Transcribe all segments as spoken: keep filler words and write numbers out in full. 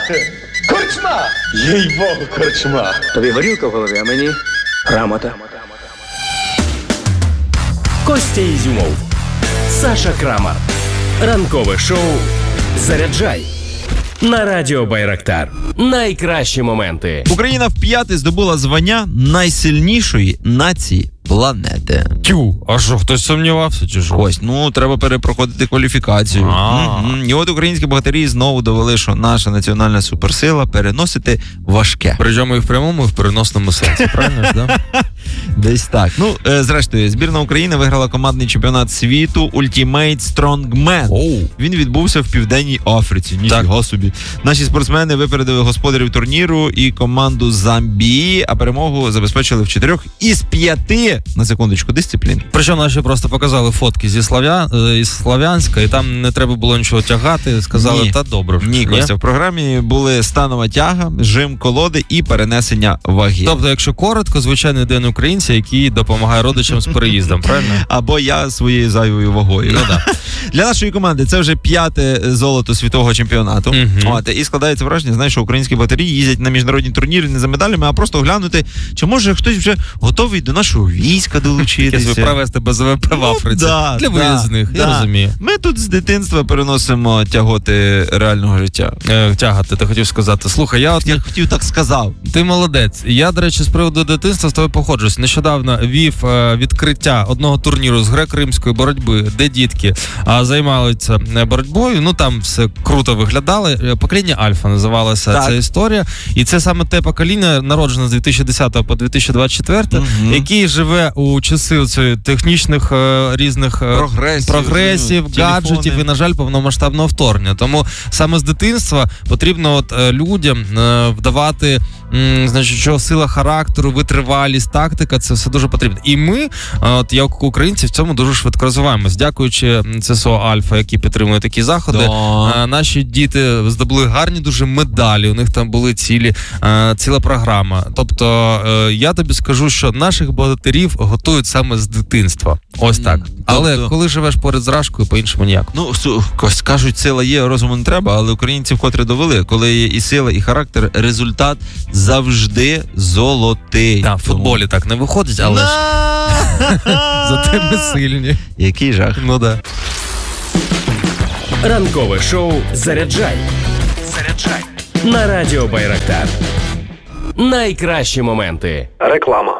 Корчма! Їй-богу, корчма! Тобі горілка в голові, а мені грамота. Костя Ізюмов, Саша Крамар. Ранкове шоу «Заряджай» на Радіо Байрактар. Найкращі моменти. Україна вп'яте здобула звання найсильнішої нації планети. Тю, а що, хтось сумнівався чи що? Ось, ну, треба перепроходити кваліфікацію. Мгм. І от українські богатирі знову довели, що наша національна суперсила переносити важке. Причому і в прямому, і в переносному сенсі, правильно ж, да? Десь так. Ну, е, зрештою, збірна України виграла командний чемпіонат світу Ultimate Strongman. Оу. Він відбувся в Південній Африці. Ніфіга собі. Наші спортсмени випередили господарів турніру і команду Замбії, а перемогу забезпечили в чотирьох із п'яти, на секундочку, дисциплін. Причому наші просто показали фотки зі Слав'я... е, із Слав'янська, і там не треба було нічого тягати, сказали, Ні. та добре. вже. Ні, Костя, в програмі були станова тяга, жим колоди і перенесення ваги. Тобто, якщо коротко, звичайний день українця, який допомагає родичам з переїздом, правильно? Або я своєю зайвою вагою. Ну, да. Для нашої команди це вже п'яте золото світового чемпіонату. Мгм. От, і складається враження, знаєш, що українські богатирі їздять на міжнародні турніри не за медалями, а просто глянути, чи може хтось вже готовий до нашого війська долучитися. Якщо провести без ВВП в Африці. Ну, да, Для да, виїзних, я да. розумію. Ми тут з дитинства переносимо тяготи реального життя. Е, тягати, ти хотів сказати. Слухай, я от Я хотів так сказав. Ти молодець. Я, до речі, з приводу дитинства з тобою походжусь. Нещодавно вів е, відкриття одного турніру з греко-римської боротьби, де дітки е, займалися боротьбою. Ну там все круто виглядали. Е, Покоління Альфа називалася Так. ця історія. І це саме те покоління, народжене з дві тисячі десятого по дві тисячі двадцять четвертий, Мгм. який живе у часи цієї технічних е, різних е, Прогресів, прогресів, телефони. гаджетів і, на жаль, повномасштабного вторгнення. Тому саме з дитинства потрібно от, е, людям е, вдавати, м, значить, що сила характеру, витривалість, тактика, це все дуже потрібно. І ми, е, от як українці, в цьому дуже швидко розвиваємось. Дякуючи ЦСО Альфа, які підтримують такі заходи, Да. е, наші діти здобули гарні дуже медалі. У них там були цілі, е, ціла програма. Тобто, е, я тобі скажу, що наших богатирів готують саме з дитинства. Ось так. Але тобто- коли живеш поряд з Рашкою, по-іншому ніяк. Ну, су- Кость, кажуть, сила є, розуму не треба, але українці вкотре довели, коли є і сила, і характер, результат завжди золотий. Так, в футболі так не виходить, але ж зате ми сильні. Який жах. Ну да. Ранкове шоу «Заряджай». Заряджай на Радіо Байрактар. Найкращі моменти. Реклама.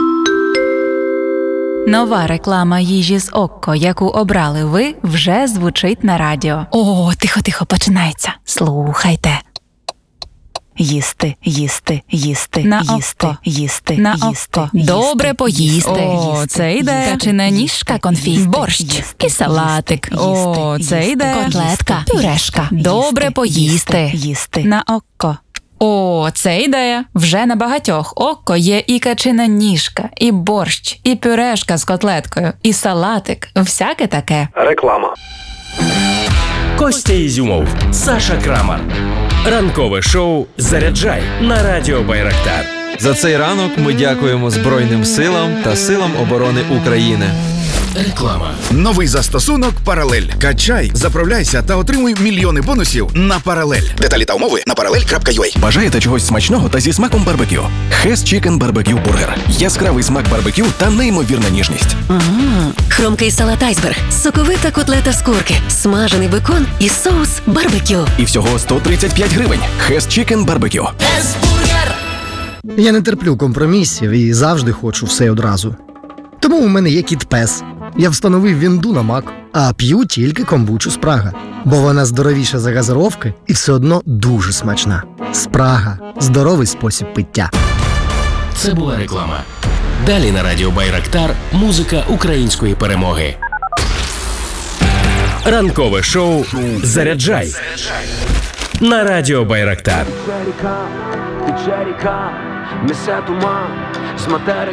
Нова реклама їжі з Окко, яку обрали ви, вже звучить на радіо. О, тихо-тихо, починається. Слухайте. Їсти, їсти, їсти, На їсти, око. їсти, На їсти, око. їсти, Добре поїсти. О, Їсти. це йде. Качина ніжка, конфі. Борщ. І салатик. О, це йде. Котлетка, Пюрешка. Добре поїсти. їсти. На око. О, це ідея. Вже на багатьох Окко є і качина ніжка, і борщ, і пюрешка з котлеткою, і салатик. Всяке таке. Реклама. Костя Ізюмов, Саша Крамар. Ранкове шоу «Заряджай» на Радіо Байрактар. За цей ранок ми дякуємо Збройним силам та силам оборони України. Реклама. Новий застосунок «Паралель». Качай, заправляйся та отримуй мільйони бонусів на «Паралель». Деталі та умови на паралель крапка ю а. Бажаєте чогось смачного та зі смаком барбекю? Hess Chicken Barbecue Burger. Яскравий смак барбекю та неймовірна ніжність. Хромкий салат айсберг, соковита котлета з курки, смажений бекон і соус барбекю. І всього сто тридцять п'ять гривень. Hess Chicken Barbecue. Я не терплю компромісів і завжди хочу все одразу. Тому у мене є кіт-пес. Я встановив вінду на Мак, а п'ю тільки комбучу Спрага. Бо вона здоровіша за газировки і все одно дуже смачна. Спрага – здоровий спосіб пиття. Це була реклама. Далі на Радіо Байрактар музика української перемоги. Ранкове шоу «Заряджай» на Радіо Байрактар.